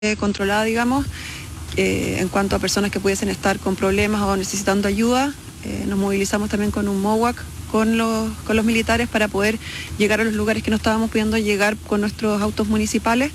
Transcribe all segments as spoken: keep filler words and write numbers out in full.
controlada, digamos, eh, en cuanto a personas que pudiesen estar con problemas o necesitando ayuda. Eh, nos movilizamos también con un MOWAC con los, con los militares para poder llegar a los lugares que no estábamos pudiendo llegar con nuestros autos municipales.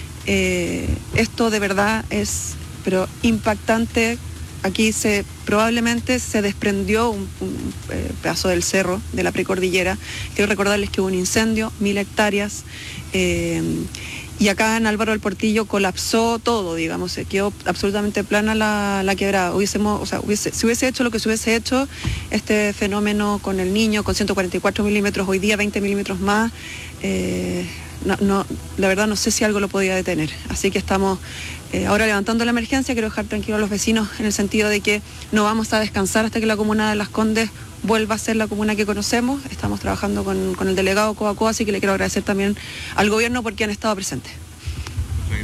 Eh, esto de verdad es pero impactante. Aquí se probablemente se desprendió un, un eh, pedazo del cerro de la precordillera. Quiero recordarles que hubo un incendio, mil hectáreas, eh, y acá en Álvaro del Portillo colapsó todo, digamos, se quedó absolutamente plana la, la quebrada. Hubiésemos, o sea, hubiese, si hubiese hecho lo que se hubiese hecho, este fenómeno con el Niño, con ciento cuarenta y cuatro milímetros, hoy día veinte milímetros más, eh, no, no, la verdad no sé si algo lo podía detener. Así que estamos eh, ahora levantando la emergencia. Quiero dejar tranquilo a los vecinos en el sentido de que no vamos a descansar hasta que la comuna de Las Condes vuelva a ser la comuna que conocemos. Estamos trabajando con, con el delegado Coacoa, así que le quiero agradecer también al gobierno porque han estado presentes. Muchas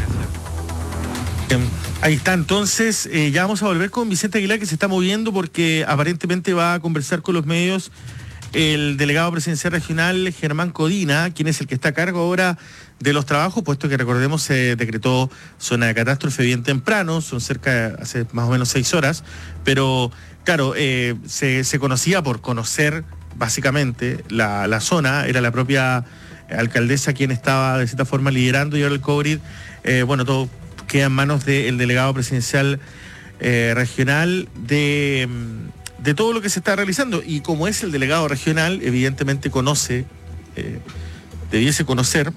gracias. Ahí está, entonces, eh, ya vamos a volver con Vicente Aguilar, que se está moviendo porque aparentemente va a conversar con los medios el delegado presidencial regional Germán Codina, quien es el que está a cargo ahora de los trabajos, puesto que recordemos se decretó zona de catástrofe bien temprano, son cerca de hace más o menos seis horas, pero claro, eh, se, se conocía por conocer básicamente la, la zona, era la propia alcaldesa quien estaba de cierta forma liderando y ahora el COVID, eh, bueno, todo queda en manos del delegado presidencial eh, regional de... de todo lo que se está realizando, y como es el delegado regional, evidentemente conoce, eh, debiese conocer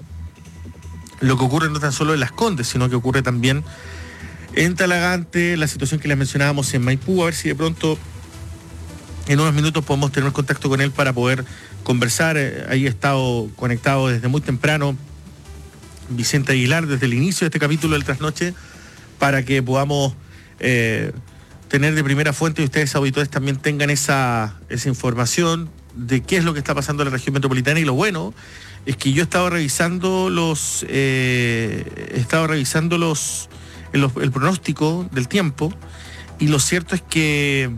lo que ocurre no tan solo en Las Condes, sino que ocurre también en Talagante, la situación que les mencionábamos en Maipú. A ver si de pronto en unos minutos podemos tener contacto con él para poder conversar. Eh, ahí ha estado conectado desde muy temprano Vicente Aguilar, desde el inicio de este capítulo del Trasnoche, para que podamos eh, tener de primera fuente y ustedes auditores también tengan esa, esa información de qué es lo que está pasando en la región metropolitana. Y lo bueno es que yo he estado revisando los eh, he estado revisando los, los el pronóstico del tiempo, y lo cierto es que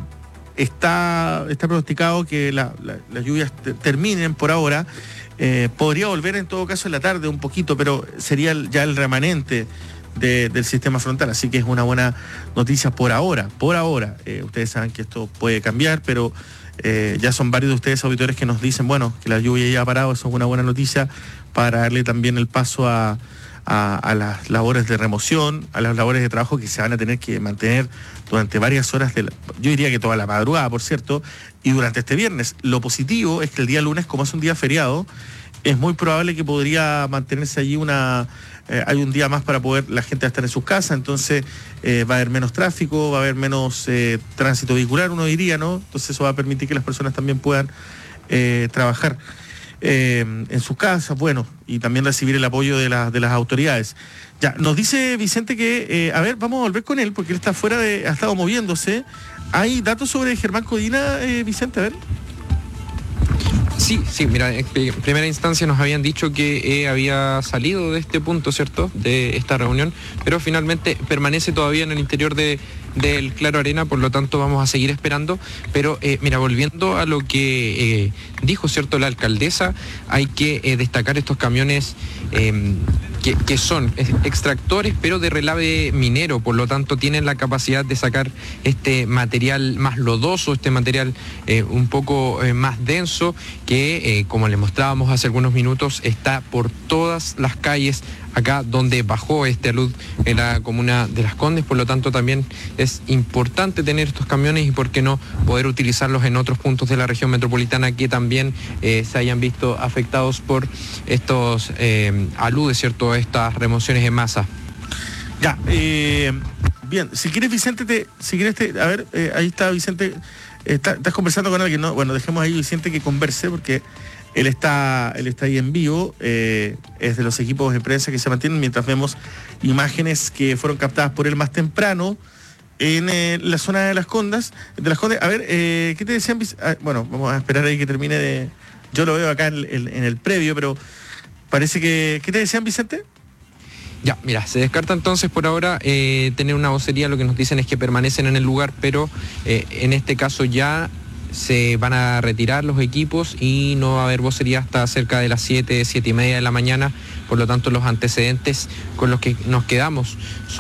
está, está pronosticado que la, la, las lluvias te, terminen por ahora. Eh, podría volver en todo caso en la tarde un poquito, pero sería ya el remanente De, del sistema frontal, así que es una buena noticia por ahora, por ahora. Eh, ustedes saben que esto puede cambiar, pero eh, ya son varios de ustedes auditores que nos dicen, bueno, que la lluvia ya ha parado. Eso es una buena noticia para darle también el paso a, a, a las labores de remoción, a las labores de trabajo que se van a tener que mantener durante varias horas, de la, yo diría que toda la madrugada, por cierto, y durante este viernes. Lo positivo es que el día lunes, como es un día feriado, es muy probable que podría mantenerse allí una... Eh, hay un día más para poder la gente estar en sus casas, entonces eh, va a haber menos tráfico, va a haber menos eh, tránsito vehicular, uno diría, ¿no? Entonces eso va a permitir que las personas también puedan eh, trabajar eh, en sus casas, bueno, y también recibir el apoyo de, la, de las autoridades. Ya, nos dice Vicente que, eh, a ver, vamos a volver con él, porque él está fuera de, ha estado moviéndose. ¿Hay datos sobre Germán Codina, eh, Vicente? A ver. Sí, sí, mira, en primera instancia nos habían dicho que eh, había salido de este punto, ¿cierto?, de esta reunión, pero finalmente permanece todavía en el interior de, del Claro Arena, por lo tanto vamos a seguir esperando. Pero eh, mira, volviendo a lo que eh, dijo, ¿cierto?, la alcaldesa, hay que eh, destacar estos camiones eh, que, que son extractores, pero de relave minero, por lo tanto tienen la capacidad de sacar este material más lodoso, este material eh, un poco eh, más denso, que eh, como les mostrábamos hace algunos minutos, está por todas las calles acá donde bajó este alud en la comuna de Las Condes. Por lo tanto también es importante tener estos camiones y por qué no poder utilizarlos en otros puntos de la región metropolitana que también eh, se hayan visto afectados por estos eh, aludes, ¿cierto?, estas remociones en masa. Ya, eh, bien, si quieres Vicente, te, si quieres te, a ver, eh, ahí está Vicente, está, estás conversando con alguien, ¿no? Bueno, dejemos ahí Vicente que converse porque Él está, él está ahí en vivo, eh, es de los equipos de prensa que se mantienen mientras vemos imágenes que fueron captadas por él más temprano en eh, la zona de Las Condes. De Las Condes. A ver, eh, ¿qué te decían? Ah, bueno, vamos a esperar ahí que termine de... Yo lo veo acá en el, en el previo, pero parece que... ¿Qué te decían, Vicente? Ya, mira, se descarta entonces por ahora eh, tener una vocería. Lo que nos dicen es que permanecen en el lugar, pero eh, en este caso ya se van a retirar los equipos y no va a haber vocería hasta cerca de las siete, siete y media de la mañana. Por lo tanto, los antecedentes con los que nos quedamos